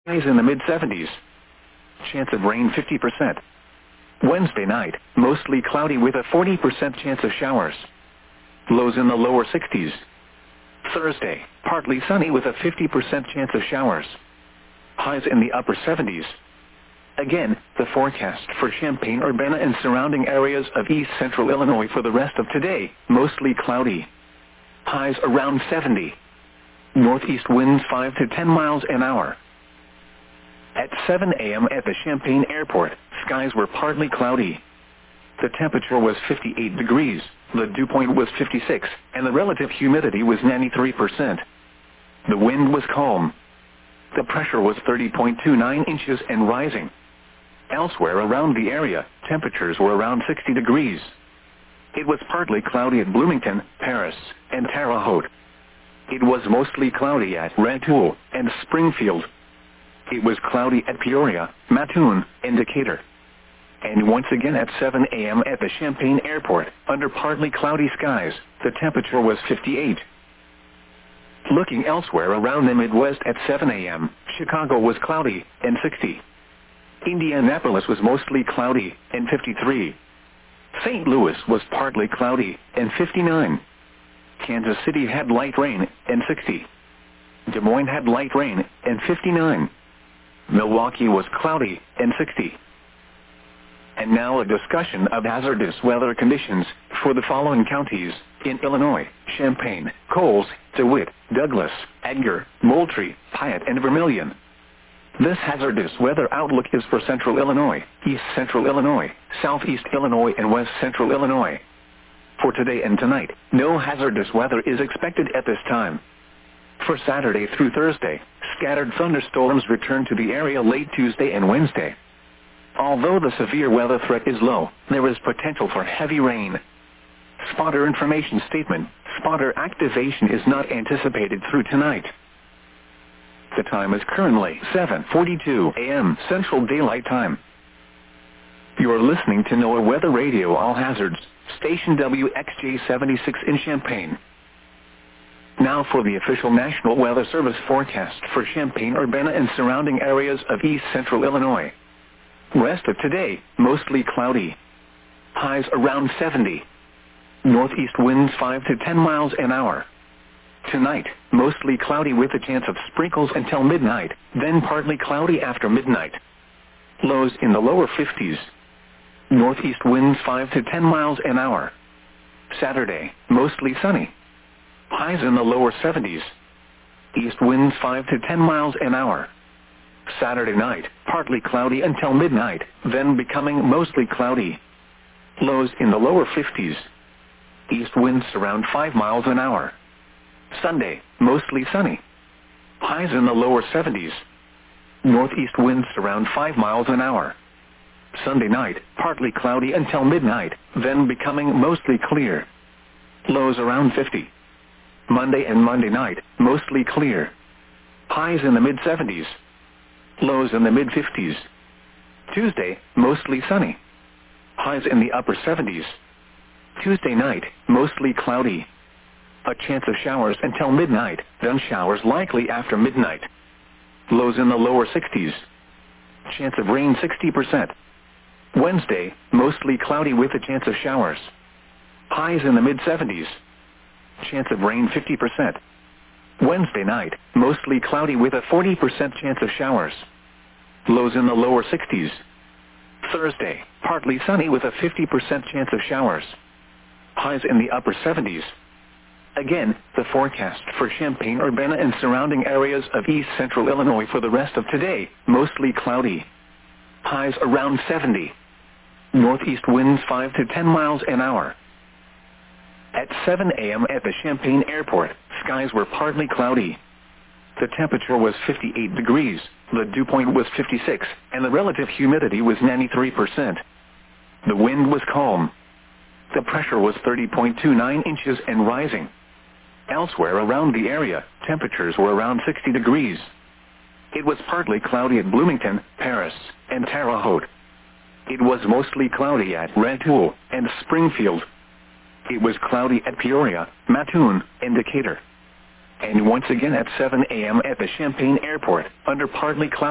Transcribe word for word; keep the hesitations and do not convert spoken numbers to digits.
Highs in the mid seventies. Chance of rain fifty percent. Wednesday night, mostly cloudy with a forty percent chance of showers. Lows in the lower sixties. Thursday, partly sunny with a fifty percent chance of showers. Highs in the upper seventies. Again, the forecast for Champaign-Urbana and surrounding areas of east central Illinois for the rest of today, mostly cloudy. Highs around seventy. Northeast winds five to ten miles an hour. At seven a m at the Champaign Airport, skies were partly cloudy. The temperature was fifty-eight degrees, the dew point was fifty-six, and the relative humidity was ninety-three percent. The wind was calm. The pressure was thirty point two nine inches and rising. Elsewhere around the area, temperatures were around sixty degrees. It was partly cloudy at Bloomington, Paris, and Terre Haute. It was mostly cloudy at Rantoul and Springfield. It was cloudy at Peoria, Mattoon, and Decatur. And once again at seven a m at the Champaign Airport, under partly cloudy skies, the temperature was fifty-eight. Looking elsewhere around the Midwest at seven a m, Chicago was cloudy, and sixty. Indianapolis was mostly cloudy, and fifty-three. Saint Louis was partly cloudy, and fifty-nine. Kansas City had light rain, and sixty. Des Moines had light rain, and fifty-nine. Milwaukee was cloudy, and sixty. And now a discussion of hazardous weather conditions for the following counties in Illinois: Champaign, Coles, DeWitt, Douglas, Edgar, Moultrie, Piatt, and Vermilion. This hazardous weather outlook is for central Illinois, east central Illinois, southeast Illinois, and west central Illinois. For today and tonight, no hazardous weather is expected at this time. For Saturday through Thursday, scattered thunderstorms return to the area late Tuesday and Wednesday. Although the severe weather threat is low, there is potential for heavy rain. Spotter information statement: spotter activation is not anticipated through tonight. The time is currently seven forty-two a m Central Daylight Time. You are listening to NOAA Weather Radio All Hazards, station W X J seventy-six in Champaign. Now for the official National Weather Service forecast for Champaign-Urbana and surrounding areas of east central Illinois. Rest of today, mostly cloudy. Highs around seventy. Northeast winds five to ten miles an hour. Tonight, mostly cloudy with a chance of sprinkles until midnight, then partly cloudy after midnight. Lows in the lower fifties. Northeast winds five to ten miles an hour. Saturday, mostly sunny. Highs in the lower seventies. East winds five to ten miles an hour. Saturday night, partly cloudy until midnight, then becoming mostly cloudy. Lows in the lower fifties. East winds around five miles an hour. Sunday, mostly sunny. Highs in the lower seventies. Northeast winds around five miles an hour. Sunday night, partly cloudy until midnight, then becoming mostly clear. Lows around fifty. Monday and Monday night, mostly clear. Highs in the mid seventies. Lows in the mid fifties. Tuesday, mostly sunny. Highs in the upper seventies. Tuesday night, mostly cloudy. A chance of showers until midnight, then showers likely after midnight. Lows in the lower sixties. Chance of rain sixty percent. Wednesday, mostly cloudy with a chance of showers. Highs in the mid seventies. Chance of rain fifty percent. Wednesday night, mostly cloudy with a forty percent chance of showers. Lows in the lower sixties. Thursday, partly sunny with a fifty percent chance of showers. Highs in the upper seventies. Again, the forecast for Champaign-Urbana and surrounding areas of east central Illinois for the rest of today, mostly cloudy. Highs around seventy. Northeast winds five to ten miles an hour. At seven a m at the Champaign Airport, skies were partly cloudy. The temperature was fifty-eight degrees, the dew point was fifty-six, and the relative humidity was ninety-three percent. The wind was calm. The pressure was thirty point two nine inches and rising. Elsewhere around the area, temperatures were around sixty degrees. It was partly cloudy at Bloomington, Paris, and Terre Haute. It was mostly cloudy at Rantoul and Springfield. It was cloudy at Peoria, Mattoon, and Decatur. And once again at seven a m at the Champaign Airport, under partly cloudy.